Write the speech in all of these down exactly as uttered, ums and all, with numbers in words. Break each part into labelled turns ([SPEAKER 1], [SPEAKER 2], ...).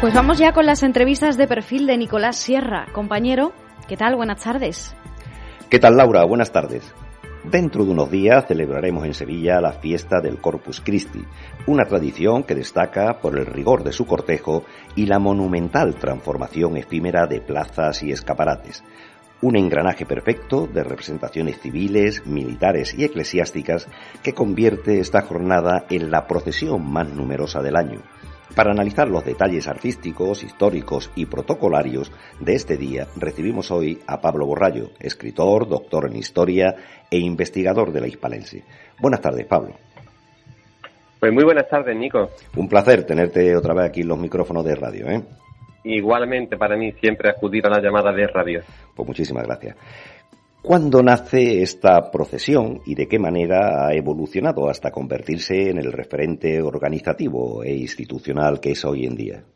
[SPEAKER 1] Pues vamos ya con las entrevistas de perfil de Nicolás Sierra. Compañero, ¿qué tal? Buenas tardes.
[SPEAKER 2] ¿Qué tal, Laura? Buenas tardes. Dentro de unos días celebraremos en Sevilla la fiesta del Corpus Christi, una tradición que destaca por el rigor de su cortejo y la monumental transformación efímera de plazas y escaparates. Un engranaje perfecto de representaciones civiles, militares y eclesiásticas que convierte esta jornada en la procesión más numerosa del año. Para analizar los detalles artísticos, históricos y protocolarios de este día, recibimos hoy a Pablo Borrallo, escritor, doctor en Historia e investigador de la Hispalense. Buenas tardes, Pablo.
[SPEAKER 3] Pues muy buenas tardes, Nico.
[SPEAKER 2] Un placer tenerte otra vez aquí en los micrófonos de radio, ¿eh?
[SPEAKER 3] Igualmente, para mí, siempre acudir a la llamada de radio.
[SPEAKER 2] Pues muchísimas gracias. ¿Cuándo nace esta procesión y de qué manera ha evolucionado hasta convertirse en el referente organizativo e institucional que es hoy en día?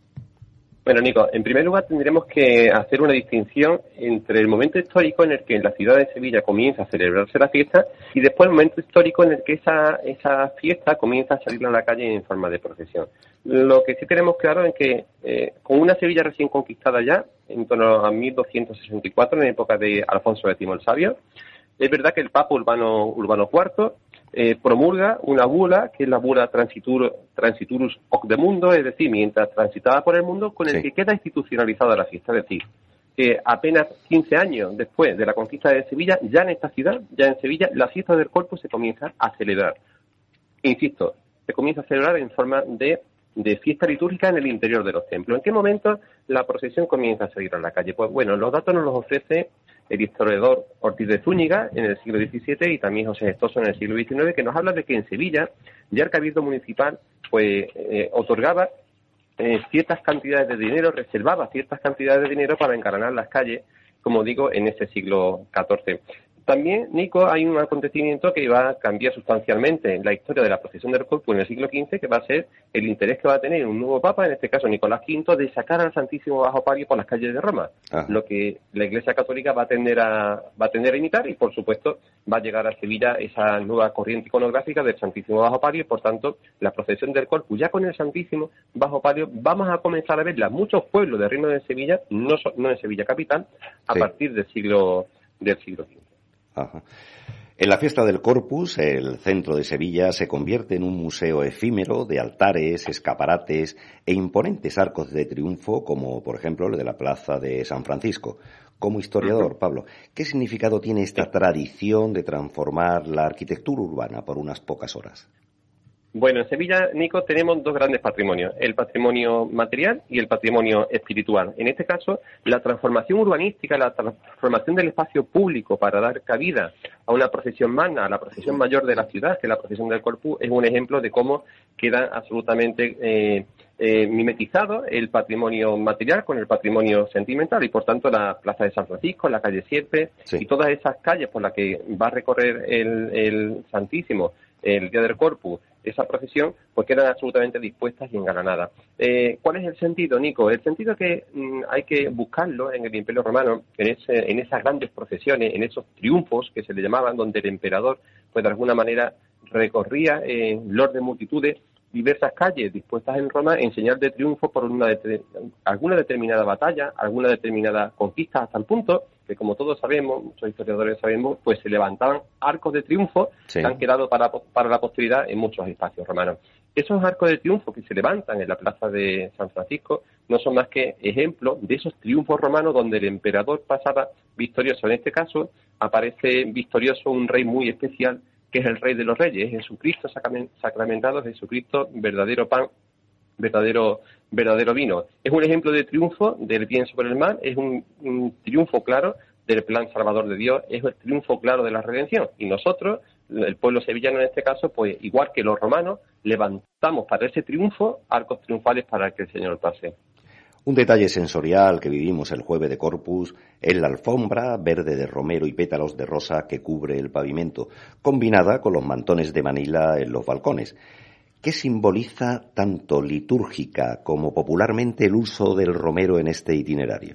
[SPEAKER 3] Bueno, Nico, en primer lugar tendremos que hacer una distinción entre el momento histórico en el que en la ciudad de Sevilla comienza a celebrarse la fiesta y después el momento histórico en el que esa, esa fiesta comienza a salir a la calle en forma de procesión. Lo que sí tenemos claro es que eh, con una Sevilla recién conquistada ya, en torno a mil doscientos sesenta y cuatro, en la época de Alfonso X el Sabio, es verdad que el Papa Urbano, Urbano cuarto eh, promulga una bula, que es la bula Transitur, Transiturus Hoc de Mundo, es decir, mientras transitaba por el mundo, con el sí. que queda institucionalizada la fiesta. Es decir, que apenas quince años después de la conquista de Sevilla, ya en esta ciudad, ya en Sevilla, la fiesta del Corpus se comienza a celebrar. Insisto, se comienza a celebrar en forma de de fiesta litúrgica en el interior de los templos. ¿En qué momento la procesión comienza a salir a la calle? Pues bueno, los datos nos los ofrece el historiador Ortiz de Zúñiga en el siglo diecisiete y también José Gestoso en el siglo diecinueve, que nos habla de que en Sevilla ya el Cabildo Municipal pues eh, otorgaba eh, ciertas cantidades de dinero, reservaba ciertas cantidades de dinero para engalanar las calles, como digo, en ese siglo catorce. También, Nico, hay un acontecimiento que va a cambiar sustancialmente la historia de la procesión del Corpus en el siglo quince, que va a ser el interés que va a tener un nuevo Papa, en este caso Nicolás quinto, de sacar al Santísimo bajo palio por las calles de Roma, Ajá. lo que la Iglesia Católica va a tender a va a tender a imitar y, por supuesto, va a llegar a Sevilla esa nueva corriente iconográfica del Santísimo bajo palio y, por tanto, la procesión del Corpus ya con el Santísimo bajo palio vamos a comenzar a verla en muchos pueblos del Reino de Sevilla, no, so, no en Sevilla capital, a sí. partir del siglo del siglo quince.
[SPEAKER 2] Ajá. En la fiesta del Corpus, el centro de Sevilla se convierte en un museo efímero de altares, escaparates e imponentes arcos de triunfo, como por ejemplo el de la Plaza de San Francisco. Como historiador, Pablo, ¿qué significado tiene esta tradición de transformar la arquitectura urbana por unas pocas horas?
[SPEAKER 3] Bueno, en Sevilla, Nico, tenemos dos grandes patrimonios, el patrimonio material y el patrimonio espiritual. En este caso, la transformación urbanística, la transformación del espacio público para dar cabida a una procesión magna, a la procesión mayor de la ciudad, que es la procesión del Corpus, es un ejemplo de cómo queda absolutamente eh, eh, mimetizado el patrimonio material con el patrimonio sentimental y, por tanto, la Plaza de San Francisco, la calle Sierpe sí. y todas esas calles por las que va a recorrer el, el Santísimo el día del Corpus, esa procesión, pues quedan absolutamente dispuestas y engalanadas. Eh, ¿Cuál es el sentido, Nico? El sentido es que mmm, hay que buscarlo en el Imperio Romano, en, ese, en esas grandes procesiones, en esos triunfos que se le llamaban, donde el emperador, pues de alguna manera, recorría en eh, lord de multitudes diversas calles dispuestas en Roma en señal de triunfo por una de, alguna determinada batalla, alguna determinada conquista, hasta el punto que, como todos sabemos, muchos historiadores sabemos, pues se levantaban arcos de triunfo sí. que han quedado para, para la posteridad en muchos espacios romanos. Esos arcos de triunfo que se levantan en la plaza de San Francisco no son más que ejemplos de esos triunfos romanos donde el emperador pasaba victorioso. En este caso aparece victorioso un rey muy especial, que es el Rey de los Reyes, Jesucristo sacramentado, Jesucristo verdadero pan, verdadero verdadero vino. Es un ejemplo de triunfo del bien sobre el mal, es un, un triunfo claro del plan salvador de Dios, es el triunfo claro de la redención. Y nosotros, el pueblo sevillano en este caso, pues igual que los romanos, levantamos para ese triunfo arcos triunfales para que el Señor pase.
[SPEAKER 2] Un detalle sensorial que vivimos el jueves de Corpus es la alfombra verde de romero y pétalos de rosa que cubre el pavimento, combinada con los mantones de Manila en los balcones. ¿Qué simboliza tanto litúrgica como popularmente el uso del romero en este itinerario?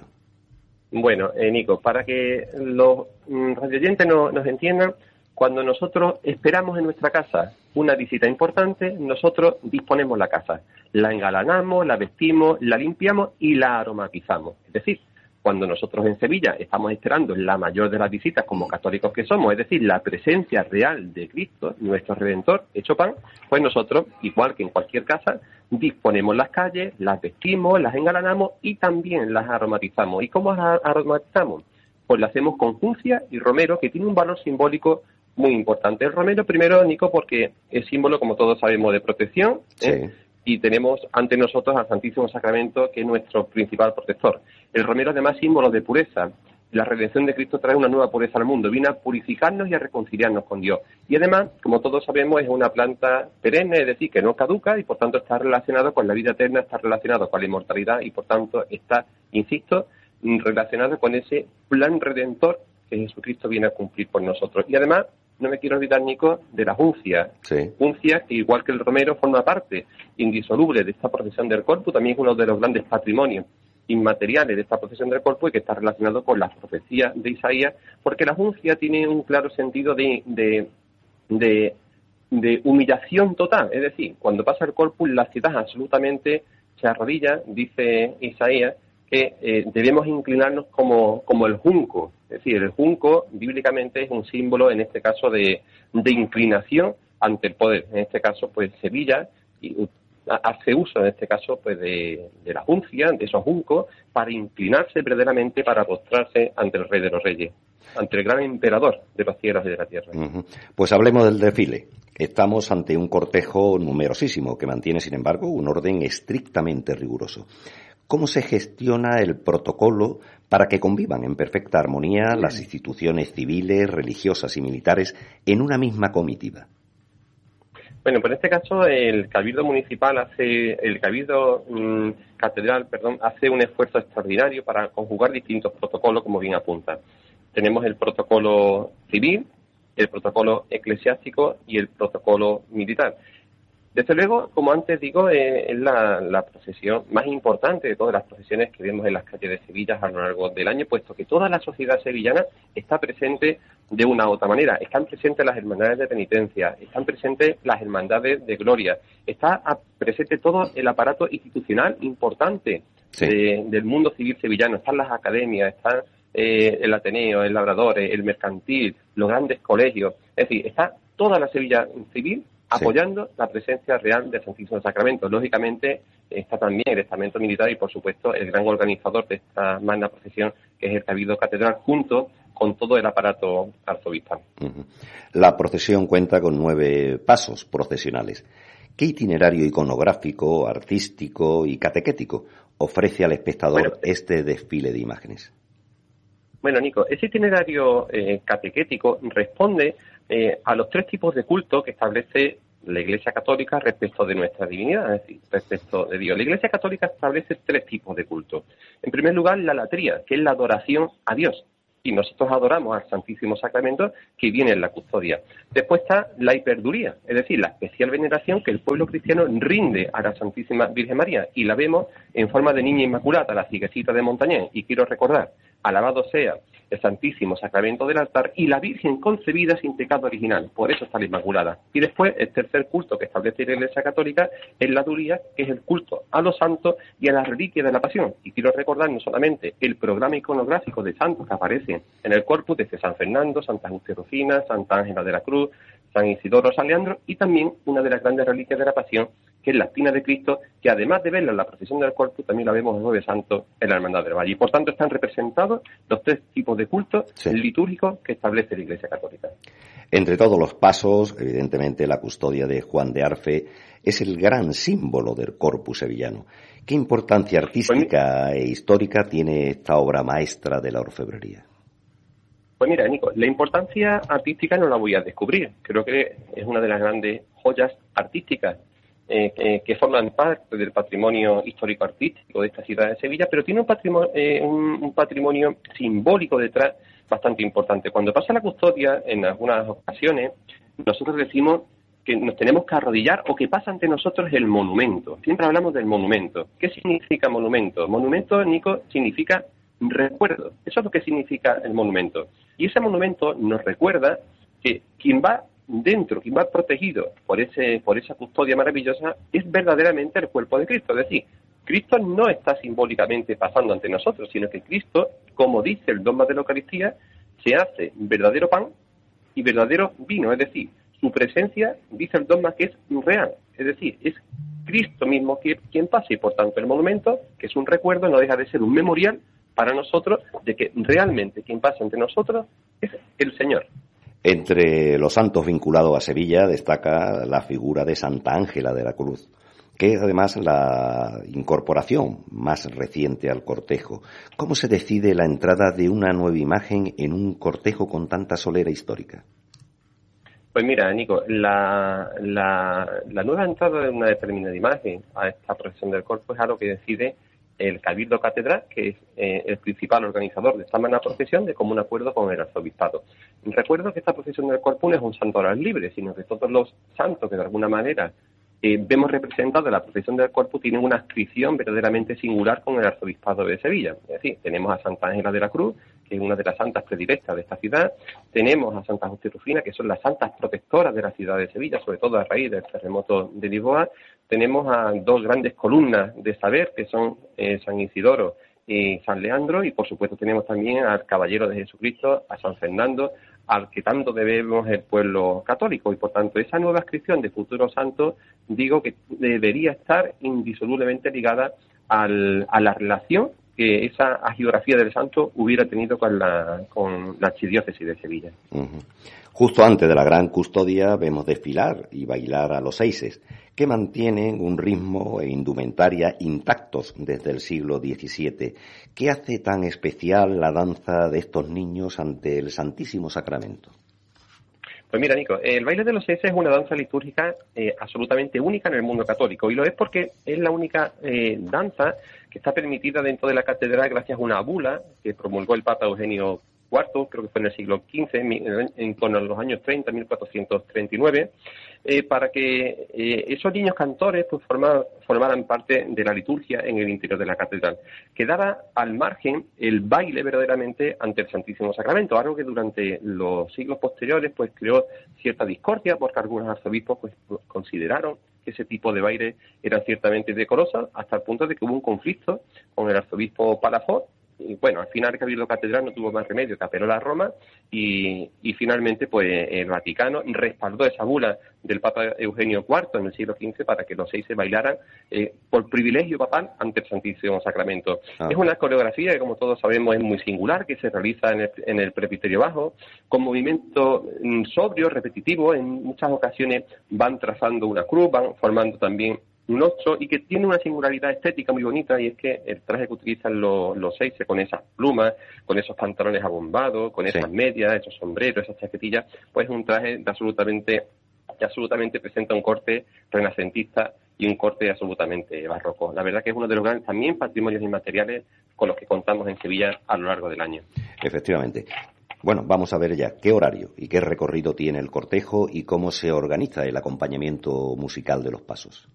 [SPEAKER 3] Bueno, eh, Nico, para que los mm, radioyentes no, nos entiendan, cuando nosotros esperamos en nuestra casa una visita importante, nosotros disponemos la casa, la engalanamos, la vestimos, la limpiamos y la aromatizamos. Es decir, cuando nosotros en Sevilla estamos esperando la mayor de las visitas como católicos que somos, es decir, la presencia real de Cristo, nuestro Redentor hecho pan, pues nosotros, igual que en cualquier casa, disponemos las calles, las vestimos, las engalanamos y también las aromatizamos. ¿Y cómo las aromatizamos? Pues lo hacemos con juncia y romero, que tiene un valor simbólico muy importante. El romero, primero, Nico, porque es símbolo, como todos sabemos, de protección, ¿eh? Sí. Y tenemos ante nosotros al Santísimo Sacramento, que es nuestro principal protector. El romero, además, símbolo de pureza. La redención de Cristo trae una nueva pureza al mundo, viene a purificarnos y a reconciliarnos con Dios. Y además, como todos sabemos, es una planta perenne, es decir, que no caduca y por tanto está relacionado con la vida eterna, está relacionado con la inmortalidad y por tanto está, insisto, relacionado con ese plan redentor que Jesucristo viene a cumplir por nosotros. Y además, no me quiero olvidar, Nico, de la juncia. Sí. Juncia, que igual que el romero, forma parte indisoluble de esta procesión del Corpus, también es uno de los grandes patrimonios inmateriales de esta procesión del Corpus y que está relacionado con las profecías de Isaías, porque la juncia tiene un claro sentido de, de, de, de humillación total. Es decir, cuando pasa el Corpus, la ciudad absolutamente se arrodilla, dice Isaías, que eh, debemos inclinarnos como, como el junco. Es decir, el junco bíblicamente es un símbolo, en este caso, de, de inclinación ante el poder. En este caso, pues Sevilla y, hace uso, en este caso, pues de, de la juncia, de esos juncos, para inclinarse verdaderamente, para postrarse ante el Rey de los Reyes, ante el gran emperador de los cielos y de la tierra. Uh-huh.
[SPEAKER 2] Pues hablemos del desfile. Estamos ante un cortejo numerosísimo que mantiene, sin embargo, un orden estrictamente riguroso. ¿Cómo se gestiona el protocolo para que convivan en perfecta armonía las instituciones civiles, religiosas y militares en una misma comitiva?
[SPEAKER 3] Bueno, pues en este caso el Cabildo Municipal hace, el Cabildo mmm, Catedral, perdón, hace un esfuerzo extraordinario para conjugar distintos protocolos, como bien apunta. Tenemos el protocolo civil, el protocolo eclesiástico y el protocolo militar. Desde luego, como antes digo, eh, es la, la procesión más importante de todas las procesiones que vemos en las calles de Sevilla a lo largo del año, puesto que toda la sociedad sevillana está presente de una u otra manera. Están presentes las hermandades de penitencia, están presentes las hermandades de gloria, está presente todo el aparato institucional importante sí. de, del mundo civil sevillano. Están las academias, están eh, el Ateneo, el Labradores, el Mercantil, los grandes colegios. Es decir, está toda la Sevilla civil apoyando sí. la presencia real del Santísimo Sacramento. Lógicamente está también el estamento militar y, por supuesto, el gran organizador de esta magna procesión, que es el Cabildo Catedral, junto con todo el aparato arzobispal. Uh-huh.
[SPEAKER 2] La procesión cuenta con nueve pasos procesionales. ¿Qué itinerario iconográfico, artístico y catequético ofrece al espectador bueno, este desfile de imágenes?
[SPEAKER 3] Bueno, Nico, ese itinerario eh, catequético responde eh, a los tres tipos de culto que establece la Iglesia Católica respecto de nuestra divinidad, es decir, respecto de Dios. La Iglesia Católica establece tres tipos de culto. En primer lugar, la latría, que es la adoración a Dios. Y nosotros adoramos al Santísimo Sacramento, que viene en la custodia. Después está la hiperduría, es decir, la especial veneración que el pueblo cristiano rinde a la Santísima Virgen María. Y la vemos en forma de niña inmaculada, la ciguecita de Montañés. Y quiero recordar, alabado sea el Santísimo Sacramento del altar y la Virgen concebida sin pecado original. Por eso está la Inmaculada. Y después, el tercer culto que establece la Iglesia Católica es la duría, que es el culto a los santos y a la reliquia de la pasión. Y quiero recordar no solamente el programa iconográfico de santos que aparece en el corpus, desde San Fernando, Santa Justa y Rufina, Santa Ángela de la Cruz, San Isidoro, San Leandro, y también una de las grandes reliquias de la pasión, que es la espina de Cristo, que además de verla en la procesión del Corpus, también la vemos en Jueves Santo en la Hermandad del Valle. Y por tanto están representados los tres tipos de cultos sí. litúrgicos que establece la Iglesia Católica.
[SPEAKER 2] Entre todos los pasos, evidentemente la custodia de Juan de Arfe es el gran símbolo del Corpus sevillano. ¿Qué importancia artística pues, e histórica tiene esta obra maestra de la orfebrería?
[SPEAKER 3] Pues mira, Nico, la importancia artística no la voy a descubrir. Creo que es una de las grandes joyas artísticas Eh, que, que forman parte del patrimonio histórico-artístico de esta ciudad de Sevilla, pero tiene un patrimonio, eh, un, un patrimonio simbólico detrás bastante importante. Cuando pasa la custodia, en algunas ocasiones, nosotros decimos que nos tenemos que arrodillar o que pasa ante nosotros el monumento. Siempre hablamos del monumento. ¿Qué significa monumento? Monumento, Nico, significa recuerdo. Eso es lo que significa el monumento. Y ese monumento nos recuerda que quien va dentro, quien va protegido por ese por esa custodia maravillosa, es verdaderamente el cuerpo de Cristo. Es decir, Cristo no está simbólicamente pasando ante nosotros, sino que Cristo, como dice el dogma de la Eucaristía, se hace verdadero pan y verdadero vino. Es decir, su presencia, dice el dogma, que es real. Es decir, es Cristo mismo quien pasa, y por tanto el monumento, que es un recuerdo, no deja de ser un memorial para nosotros de que realmente quien pasa entre nosotros es el Señor.
[SPEAKER 2] Entre los santos vinculados a Sevilla destaca la figura de Santa Ángela de la Cruz, que es además la incorporación más reciente al cortejo. ¿Cómo se decide la entrada de una nueva imagen en un cortejo con tanta solera histórica?
[SPEAKER 3] Pues mira, Nico, la, la, la nueva entrada de una determinada imagen a esta procesión del Corpus es algo que decide el Cabildo Catedral, que es eh, el principal organizador de esta magna procesión, de común acuerdo con el arzobispado. Recuerdo que esta procesión del Corpus no es un santo oral libre, sino que todos los santos que de alguna manera eh, vemos representados en la procesión del Corpus tienen una adscripción verdaderamente singular con el arzobispado de Sevilla. Es decir, tenemos a Santa Ángela de la Cruz, que es una de las santas predilectas de esta ciudad. Tenemos a Santa Justa y Rufina, que son las santas protectoras de la ciudad de Sevilla, sobre todo a raíz del terremoto de Lisboa. Tenemos a dos grandes columnas de saber, que son eh, San Isidoro y San Leandro, y por supuesto tenemos también al Caballero de Jesucristo, a San Fernando, al que tanto debemos el pueblo católico, y por tanto esa nueva inscripción de futuros santos, digo que debería estar indisolublemente ligada al, a la relación que esa hagiografía del santo hubiera tenido con la, con la archidiócesis de Sevilla.
[SPEAKER 2] Uh-huh. Justo antes de la gran custodia vemos desfilar y bailar a los seises, que mantienen un ritmo e indumentaria intactos desde el siglo diecisiete. ¿Qué hace tan especial la danza de estos niños ante el Santísimo Sacramento?
[SPEAKER 3] Pues mira, Nico, el baile de los seises es una danza litúrgica eh, absolutamente única en el mundo católico, y lo es porque es la única eh, danza que está permitida dentro de la catedral gracias a una bula que promulgó el Papa Eugenio cuarto, creo que fue en el siglo quince, en, en torno a los años treinta, mil cuatrocientos treinta y nueve, eh, para que eh, esos niños cantores pues formaran, formaran parte de la liturgia en el interior de la catedral. Quedaba al margen el baile verdaderamente ante el Santísimo Sacramento, algo que durante los siglos posteriores pues creó cierta discordia, porque algunos arzobispos pues consideraron que ese tipo de baile era ciertamente decoroso, hasta el punto de que hubo un conflicto con el arzobispo Palafox. Y bueno, al final el Cabildo Catedral no tuvo más remedio que apeló a Roma, y, y finalmente pues el Vaticano respaldó esa bula del Papa Eugenio cuarto en el siglo quince para que los seis se bailaran eh, por privilegio papal ante el Santísimo Sacramento. Ah. Es una coreografía que, como todos sabemos, es muy singular, que se realiza en el, en el presbiterio bajo, con movimiento mm, sobrio, repetitivo. En muchas ocasiones van trazando una cruz, van formando también un ocho, y que tiene una singularidad estética muy bonita, y es que el traje que utilizan los, los seis, con esas plumas, con esos pantalones abombados, con esas sí. medias, esos sombreros, esas chaquetillas, pues es un traje de absolutamente, que absolutamente presenta un corte renacentista y un corte absolutamente barroco. La verdad que es uno de los grandes también patrimonios inmateriales con los que contamos en Sevilla a lo largo del año.
[SPEAKER 2] Efectivamente. Bueno, vamos a ver ya qué horario y qué recorrido tiene el cortejo y cómo se organiza el acompañamiento musical de los pasos.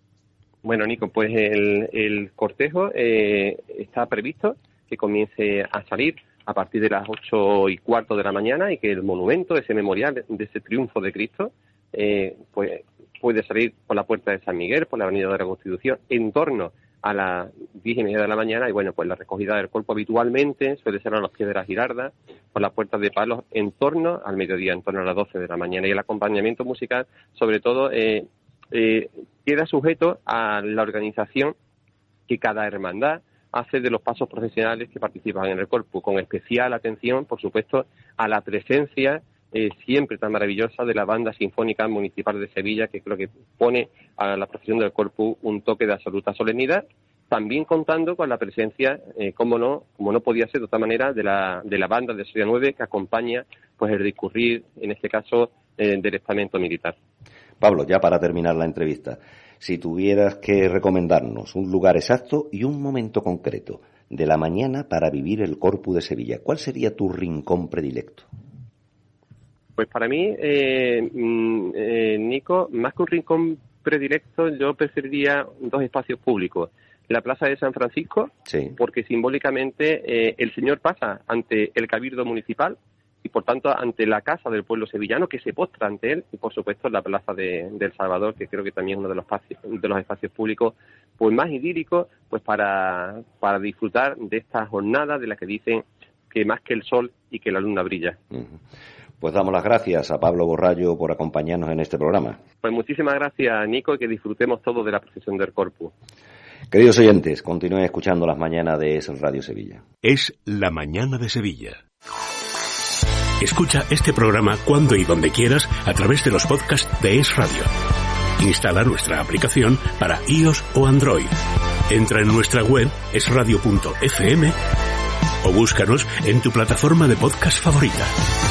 [SPEAKER 3] Bueno, Nico, pues el, el cortejo eh, está previsto que comience a salir a partir de las ocho y cuarto de la mañana, y que el monumento, ese memorial de ese triunfo de Cristo, eh, pues puede salir por la puerta de San Miguel, por la avenida de la Constitución, en torno a las diez y media de la mañana, y bueno, pues la recogida del cuerpo habitualmente suele ser a los pies de la Girarda, por las puertas de Palos, en torno al mediodía, en torno a las doce de la mañana, y el acompañamiento musical, sobre todo, eh, Eh, queda sujeto a la organización que cada hermandad hace de los pasos profesionales que participan en el Corpus, con especial atención, por supuesto, a la presencia eh, siempre tan maravillosa de la Banda Sinfónica Municipal de Sevilla, que creo que pone a la procesión del Corpus un toque de absoluta solemnidad, también contando con la presencia, eh, como no, como no podía ser de otra manera, de la, de la banda de Sevilla nueve, que acompaña pues el discurrir, en este caso, eh, del estamento militar.
[SPEAKER 2] Pablo, ya para terminar la entrevista, si tuvieras que recomendarnos un lugar exacto y un momento concreto de la mañana para vivir el Corpus de Sevilla, ¿cuál sería tu rincón predilecto?
[SPEAKER 3] Pues para mí, eh, eh, Nico, más que un rincón predilecto, yo preferiría dos espacios públicos. La Plaza de San Francisco, sí. porque simbólicamente eh, el Señor pasa ante el Cabildo Municipal, y por tanto ante la casa del pueblo sevillano que se postra ante él, y por supuesto en la plaza de, del Salvador, que creo que también es uno de los espacios, de los espacios públicos pues más idílicos pues para, para disfrutar de esta jornada de la que dicen que más que el sol y que la luna brilla.
[SPEAKER 2] Uh-huh. Pues damos las gracias a Pablo Borrallo por acompañarnos en este programa.
[SPEAKER 3] Pues muchísimas gracias, Nico, y que disfrutemos todos de la procesión del Corpus.
[SPEAKER 2] Queridos oyentes, continúen escuchando las mañanas de Es Radio Sevilla.
[SPEAKER 4] Es la mañana de Sevilla. Escucha este programa cuando y donde quieras a través de los podcasts de Es Radio. Instala nuestra aplicación para iOS o Android. Entra en nuestra web es radio punto efe eme o búscanos en tu plataforma de podcast favorita.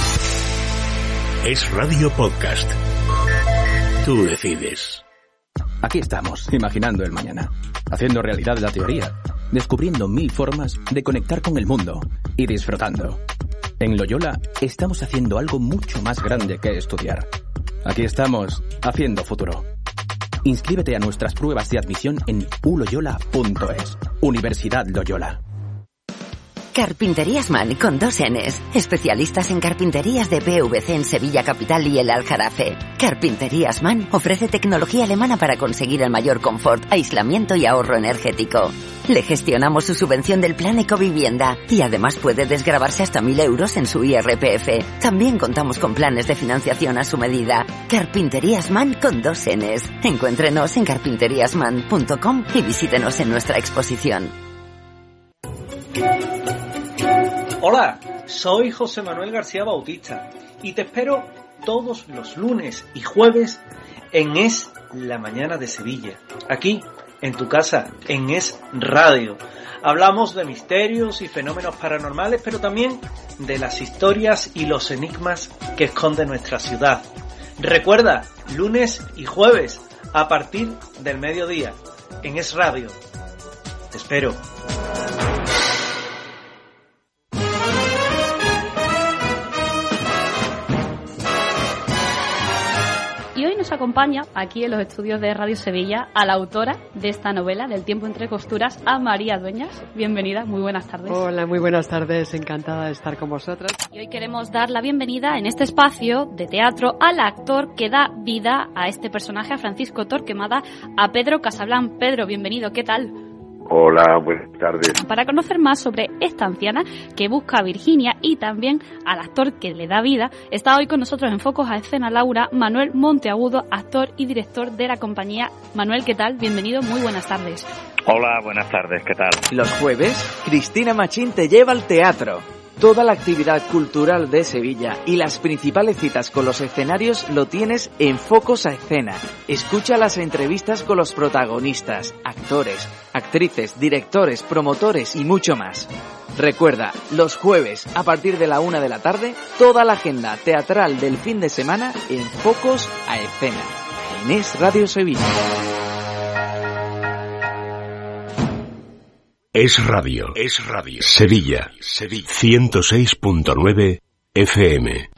[SPEAKER 4] Es Radio Podcast. Tú decides.
[SPEAKER 5] Aquí estamos, imaginando el mañana, haciendo realidad la teoría, descubriendo mil formas de conectar con el mundo y disfrutando. En Loyola estamos haciendo algo mucho más grande que estudiar. Aquí estamos, haciendo futuro. Inscríbete a nuestras pruebas de admisión en u loyola punto es. Universidad Loyola.
[SPEAKER 6] Carpinterías Man con dos N's. Especialistas en carpinterías de P V C en Sevilla Capital y el Aljarafe. Carpinterías Man ofrece tecnología alemana para conseguir el mayor confort, aislamiento y ahorro energético. Le gestionamos su subvención del plan Ecovivienda y además puede desgravarse hasta mil euros en su I R P F. También contamos con planes de financiación a su medida. Carpinterías Man con dos N's. Encuéntrenos en carpinterías man punto com y visítenos en nuestra exposición.
[SPEAKER 7] Hola, soy José Manuel García Bautista y te espero todos los lunes y jueves en Es la Mañana de Sevilla, aquí en tu casa, en Es Radio. Hablamos de misterios y fenómenos paranormales, pero también de las historias y los enigmas que esconde nuestra ciudad. Recuerda, lunes y jueves a partir del mediodía en Es Radio. Te espero.
[SPEAKER 1] Y hoy nos acompaña aquí en los estudios de Radio Sevilla a la autora de esta novela, Del tiempo entre costuras, a María Dueñas. Bienvenida, muy buenas tardes.
[SPEAKER 8] Hola, muy buenas tardes, encantada de estar con vosotras.
[SPEAKER 1] Y hoy queremos dar la bienvenida en este espacio de teatro al actor que da vida a este personaje, a Francisco Torquemada, a Pedro Casablan. Pedro, bienvenido, ¿qué tal?
[SPEAKER 9] Hola, buenas tardes.
[SPEAKER 1] Para conocer más sobre esta anciana que busca a Virginia y también al actor que le da vida, está hoy con nosotros en Focos a Escena Laura, Manuel Monteagudo, actor y director de la compañía. Manuel, ¿qué tal? Bienvenido, muy buenas tardes.
[SPEAKER 10] Hola, buenas tardes, ¿qué tal?
[SPEAKER 11] Los jueves, Cristina Machín te lleva al teatro. Toda la actividad cultural de Sevilla y las principales citas con los escenarios lo tienes en Focos a Escena. Escucha las entrevistas con los protagonistas, actores, actrices, directores, promotores y mucho más. Recuerda, los jueves, a partir de la una de la tarde, toda la agenda teatral del fin de semana en Focos a Escena, en Es Radio Sevilla.
[SPEAKER 4] Es Radio, es Radio. Sevilla, Sevilla. ciento seis punto nueve F M.